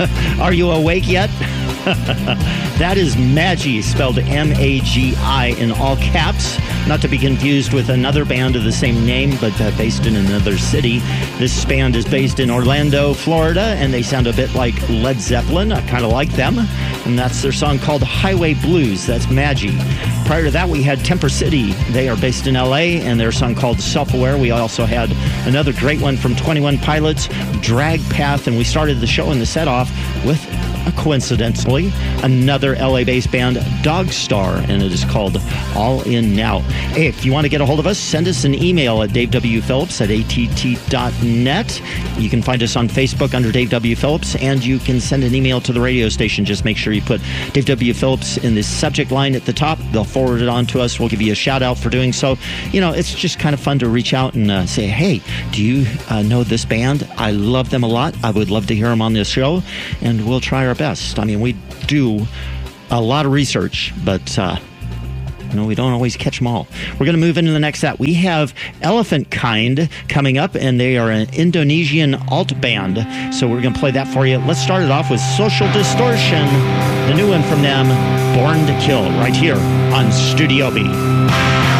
Are you awake yet? That is Magi, spelled M-A-G-I in all caps. Not to be confused with another band of the same name, but based in another city. This band is based in Orlando, Florida, and they sound a bit like Led Zeppelin. I kind of like them. And that's their song called Highway Blues. That's Magi. Prior to that, we had Temper City. They are based in L.A., and their song called Self-Aware. We also had another great one from 21 Pilots, Drag Path, and we started the show and the set off with, coincidentally, another LA-based band, Dogstar, and it is called All In Now. Hey, if you want to get a hold of us, send us an email at davewphillips@att.net. You can find us on Facebook under Dave W. Phillips, and you can send an email to the radio station. Just make sure you put Dave W. Phillips in the subject line at the top. They'll forward it on to us. We'll give you a shout-out for doing so. You know, it's just kind of fun to reach out and say, hey, do you know this band? I love them a lot. I would love to hear them on this show, and we'll try our best. I mean, we do a lot of research, but we don't always catch them all. We're going to move into the next set. We have Elephant Kind coming up, and they are an Indonesian alt band. So we're going to play that for you. Let's start it off with Social Distortion, the new one from them, Born to Kill, right here on Studio B.